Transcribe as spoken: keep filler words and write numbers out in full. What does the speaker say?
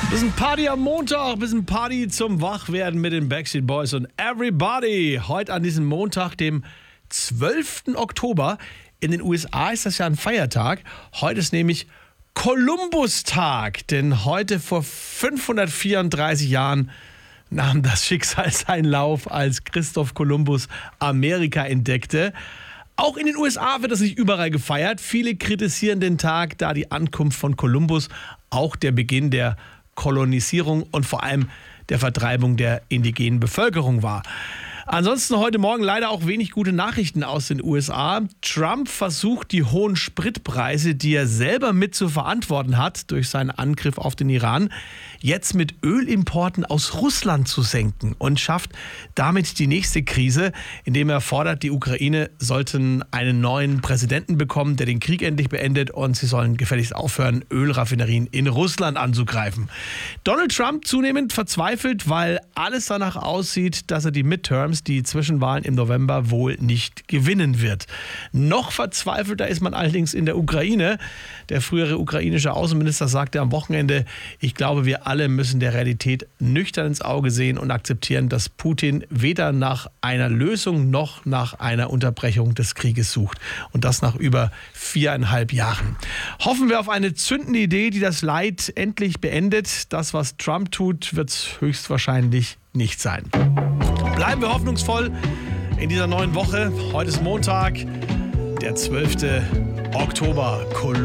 Bisschen Party am Montag, bisschen Party zum Wachwerden mit den Backstreet Boys und Everybody. Heute an diesem Montag, dem zwölften Oktober. In den U S A ist das ja ein Feiertag. Heute ist nämlich Kolumbustag, denn heute vor fünfhundertvierunddreißig Jahren nahm das Schicksal seinen Lauf, als Christoph Kolumbus Amerika entdeckte. Auch in den U S A wird das nicht überall gefeiert. Viele kritisieren den Tag, da die Ankunft von Kolumbus auch der Beginn der Kolonisierung und vor allem der Vertreibung der indigenen Bevölkerung war. Ansonsten heute Morgen leider auch wenig gute Nachrichten aus den U S A. Trump versucht, die hohen Spritpreise, die er selber mit zu verantworten hat durch seinen Angriff auf den Iran, jetzt mit Ölimporten aus Russland zu senken und schafft damit die nächste Krise, indem er fordert, die Ukraine sollten einen neuen Präsidenten bekommen, der den Krieg endlich beendet, und sie sollen gefälligst aufhören, Ölraffinerien in Russland anzugreifen. Donald Trump zunehmend verzweifelt, weil alles danach aussieht, dass er die Midterms, die Zwischenwahlen im November, wohl nicht gewinnen wird. Noch verzweifelter ist man allerdings in der Ukraine. Der frühere ukrainische Außenminister sagte am Wochenende, ich glaube, wir alle müssen der Realität nüchtern ins Auge sehen und akzeptieren, dass Putin weder nach einer Lösung noch nach einer Unterbrechung des Krieges sucht. Und das nach über viereinhalb Jahren. Hoffen wir auf eine zündende Idee, die das Leid endlich beendet. Das, was Trump tut, wird es höchstwahrscheinlich nicht sein. Bleiben wir hoffnungsvoll in dieser neuen Woche. Heute ist Montag, der zwölfte Oktober.